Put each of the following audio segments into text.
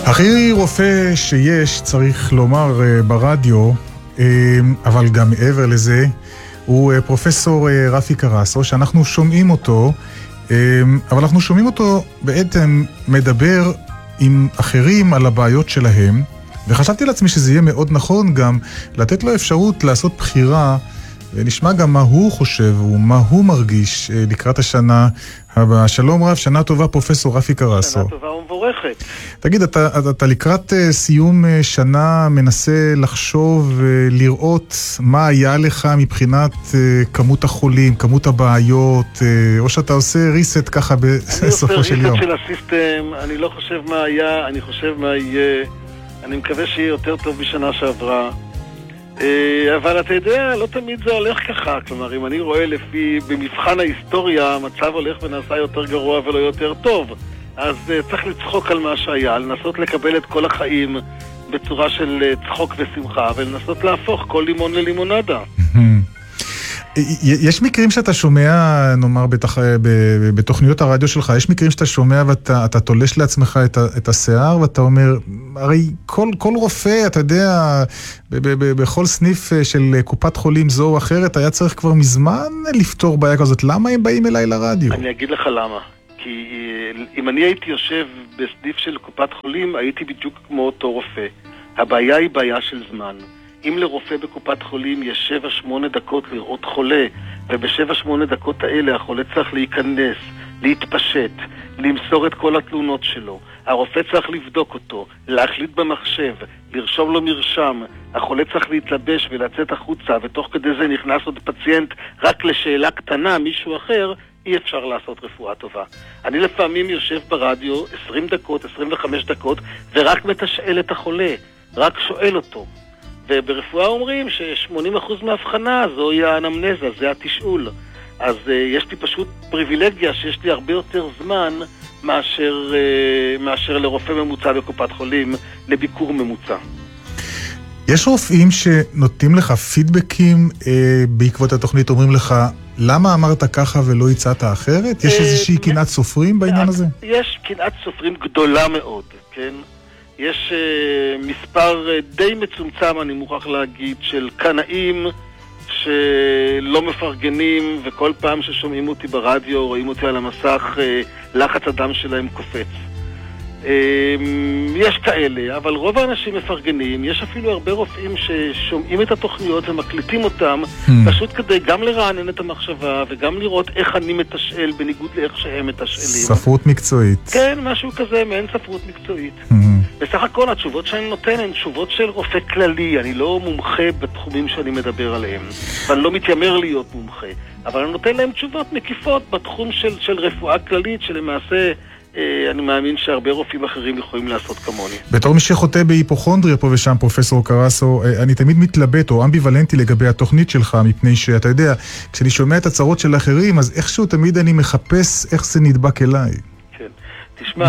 הכי רופא שיש, צריך לומר, ברדיו, אבל גם מעבר לזה, הוא פרופסור רפי קרסו, שאנחנו שומעים אותו, אבל אנחנו שומעים אותו בעצם מדבר עם אחרים על הבעיות שלהם, וחשבתי לעצמי שזה יהיה מאוד נכון גם לתת לו אפשרות לעשות בחירה, ונשמע גם מה הוא חושב ומה הוא מרגיש לקראת השנה הבאה. שלום רב, שנה טובה פרופסור רפי קרסו. שנה טובה ומבורכת. תגיד, אתה לקראת סיום שנה מנסה לחשוב ולראות מה היה לך מבחינת כמות החולים, כמות הבעיות, או שאתה עושה ריסט ככה בסופו של יום? אני עושה ריסט של הסיסטם, אני לא חושב מה היה, אני חושב מה יהיה. אני מקווה שיהיה יותר טוב בשנה שעברה. אבל אתה יודע, לא תמיד זה הולך ככה. כלומר, אם אני רואה לפי, במבחן ההיסטוריה, המצב הולך ונעשה יותר גרוע ולא יותר טוב. אז צריך לצחוק על מה שהיה, לנסות לקבל את כל החיים בצורה של צחוק ושמחה, ולנסות להפוך כל לימון ללימונדה. יש מקרים שאתה שומע, נאמר, בתוכניות הרדיו שלך, יש מקרים שאתה שומע ואתה תולש לעצמך את השיער, ואתה אומר, הרי כל רופא, אתה יודע, בכל סניף של קופת חולים זו או אחרת, היה צריך כבר מזמן לפתור בעיה כזאת. למה הם באים אליי לרדיו? אני אגיד לך למה. כי אם אני הייתי יושב בסניף של קופת חולים, הייתי בדיוק כמו אותו רופא. הבעיה היא בעיה של זמן. אם לרופא בקופת חולים יש 7-8 דקות לראות חולה, וב7-8 דקות האלה החולה צריך להיכנס, להתפשט, למסור את כל התלונות שלו. הרופא צריך לבדוק אותו, להחליט במחשב, לרשום לו מרשם, החולה צריך להתלבש ולצאת החוצה, ותוך כדי זה נכנס עוד פציינט רק לשאלה קטנה, מישהו אחר, אי אפשר לעשות רפואה טובה. אני לפעמים יושב ברדיו 20 דקות, 25 דקות, ורק מתשאל את החולה, רק שואל אותו. וברפואה אומרים ש80% מההבחנה זוהי האנמנזה, זה התשאול. אז יש לי פשוט פריבילגיה שיש לי הרבה יותר זמן מאשר לרופא ממוצע בקופת חולים, לביקור ממוצע. יש רופאים שנותנים לך פידבקים בעקבות התוכנית, אומרים לך, למה אמרת ככה ולא הצעת אחרת? יש איזושהי קנאת סופרים בעניין הזה? יש קנאת סופרים גדולה מאוד, כן? יש מספר די מצומצם, אני מוכרח להגיד, של קנאים שלא מפרגנים, וכל פעם ששומעים אותי ברדיו, רואים אותי על המסך, לחץ הדם שלהם קופץ. יש כאלה, אבל רוב האנשים מפרגנים. יש אפילו הרבה רופאים ששומעים את התוכניות ומקליטים אותם, פשוט כדי גם לרענן את המחשבה וגם לראות איך אני מתשאל בניגוד לאיך שהם מתשאלים. ספרות מקצועית. כן, משהו כזה, מעין ספרות מקצועית. בסך הכל התשובות שאני נותן הן תשובות של רופא כללי. אני לא מומחה בתחומים שאני מדבר עליהם, ואני לא מתיימר להיות מומחה, אבל אני נותן להם תשובות מקיפות בתחום של רפואה כללית, שלמעשה אני מאמין שהרבה רופאים אחרים יכולים לעשות כמוני. בתור מי שחוטא בהיפוכונדריה פה ושם, פרופסור קרסו, אני תמיד מתלבט או אמביוולנטי לגבי התוכנית שלך, מפני שאתה יודע, כשאני שומע את הצרות של אחרים, אז איכשהו תמיד אני מחפש איך זה נדבק אליי. כן, תשמע,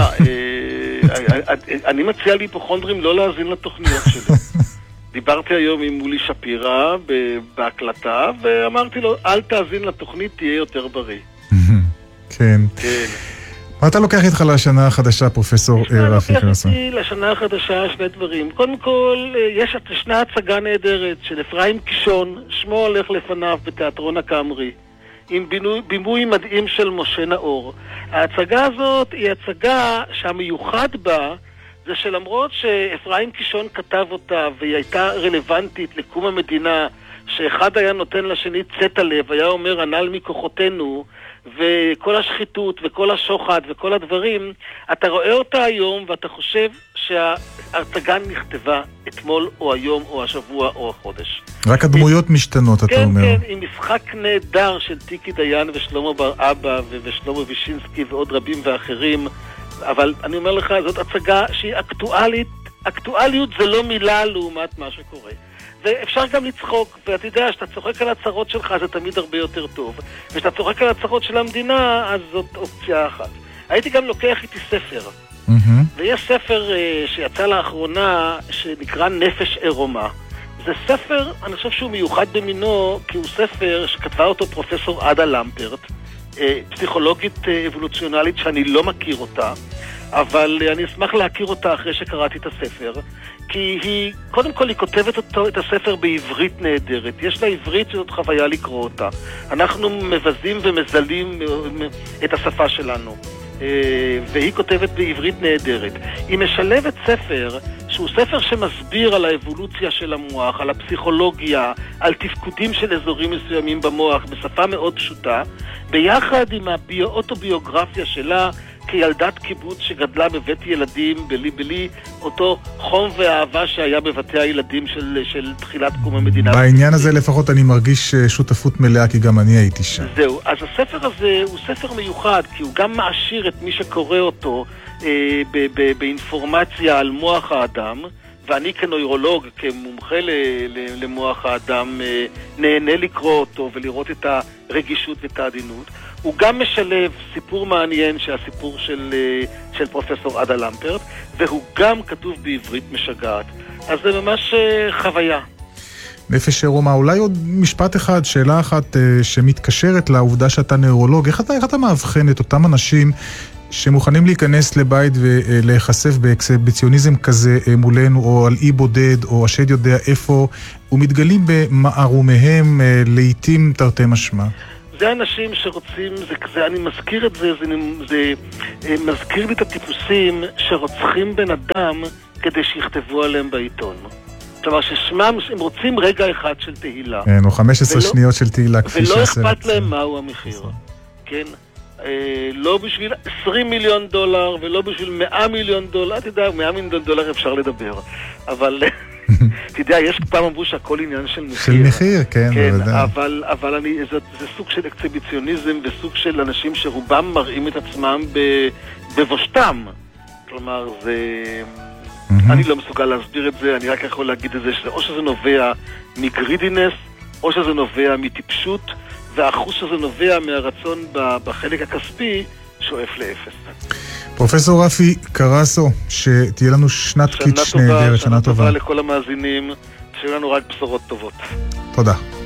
אני מציע להיפוכונדרים לא להאזין לתוכניות שלי. דיברתי היום עם מולי שפירא בהקלטה, ואמרתי לו, אל תאזין לתוכנית, תהיה יותר בריא. כן. כן. מה אתה לוקח איתך לשנה החדשה, פרופסור רפי קרסו? לוקח איתי לשנה החדשה שני דברים. קודם כל, ישנה הצגה נהדרת של אפרים קישון, שמו הולך לפניו בתיאטרון הקאמרי, עם בימוי מדהים של משה נאור. ההצגה הזאת היא הצגה שהמיוחד בה זה שלמרות שאפרים קישון כתב אותה והיא הייתה רלוונטית לקום המדינה, שאחד היה נותן לשני צאת הלב, היה אומר הנ"ל מכוחותינו, וכל השחיתות וכל השוחד וכל הדברים, אתה רואה אותה היום ואתה חושב שההצגה נכתבה אתמול או היום או השבוע או החודש. רק הדמויות משתנות, אתה אומר. כן, עם משחק נהדר של טיקי דיין ושלמה בר אבא ושלמה וישינסקי ועוד רבים ואחרים, אבל אני אומר לך, זאת הצגה שהיא אקטואלית. אקטואליות זה לא מילה לעומת מה שקורה. ואפשר גם לצחוק, ואתה יודע, שאתה צוחק על הצרות שלך זה תמיד הרבה יותר טוב, ושאתה צוחק על הצרות של המדינה, אז זאת אופציה אחת. הייתי גם לוקח איתי ספר, ויש ספר שיצא לאחרונה שנקרא נפש עירומה. זה ספר, אני חושב שהוא מיוחד במינו, כי הוא ספר שכתבה אותו פרופסור עדה למפרט, פסיכולוגית אבולוציונלית שאני לא מכיר אותה, אבל אני אשמח להכיר אותה אחרי שקראתי את הספר, כי קודם כל היא כותבת את הספר בעברית נהדרת. יש לה עברית שזאת חוויה לקרוא אותה. אנחנו מבזים ומזלים את השפה שלנו. והיא כותבת בעברית נהדרת. היא משלבת ספר שהוא ספר שמסביר על האבולוציה של המוח, על הפסיכולוגיה, על תפקודים של אזורים מסוימים במוח בשפה מאוד פשוטה, ביחד עם האוטוביוגרפיה שלה כילדת קיבוץ שגדלה בבית ילדים, בלי אותו חום ואהבה שהיה בבתי הילדים של תחילת קום המדינה. בעניין הזה לפחות אני מרגיש שותפות מלאה, כי גם אני הייתי שם. זהו, אז הספר הזה הוא ספר מיוחד, כי הוא גם מעשיר את מי שקורא אותו באינפורמציה על מוח האדם, ואני כנוירולוג, כמומחה למוח האדם, נהנה לקרוא אותו ולראות את הרגישות ואת העדינות. הוא גם משלב סיפור מעניין שהסיפור של פרופסור עדה למפרט, והוא גם כתוב בעברית משגעת. אז זה ממש חוויה. נפש עירומה, אולי עוד משפט אחד, שאלה אחת שמתקשרת לעובדה שאתה נוירולוג. איך אתה מאבחן את אותם אנשים שמוכנים להיכנס לבית ולהיחשף באקסביציוניזם כזה מולנו, או על אי בודד, או השד יודע איפה, ומתגלים במערומיהם לעתים תרתי משמע? זה אנשים שרוצים, אני מזכיר את זה, זה מזכיר לי את הטיפוסים שרוצחים בן אדם כדי שיכתבו עליהם בעיתון. כלומר ששמם, הם רוצים רגע אחד של תהילה. כן, או 15 שניות של תהילה, כפי ולא אכפת להם מהו המחיר. כן? לא בשביל $20 מיליון, ולא בשביל $100 מיליון. אתה יודע, $100 מיליון אפשר לדבר. אבל... אתה יודע, יש פעם אמרו שהכל עניין של מחיר. של מחיר, כן, בוודאי. אבל זה סוג של אקסיביציוניזם, וסוג של אנשים שרובם מראים את עצמם בבושתם. כלומר, זה... אני לא מסוגל להסביר את זה, אני רק יכול להגיד את זה, או שזה נובע מגרידינס, או שזה נובע מטיפשות, והאחוז שזה נובע מהרצון בחלק הכספי שואף לאפס. פרופסור רפי קרסו, שתהיה לנו שנת קיץ' נהדרת, שנה טובה לכל המאזינים, שיהיו לנו רק בשורות טובות. תודה.